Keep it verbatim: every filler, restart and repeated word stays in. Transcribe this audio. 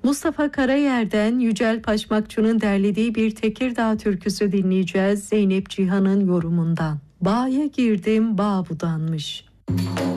Mustafa Karayer'den Yücel Paşmakçı'nın derlediği bir Tekirdağ türküsü dinleyeceğiz Zeynep Cihan'ın yorumundan. Bağa girdim bağ budanmış.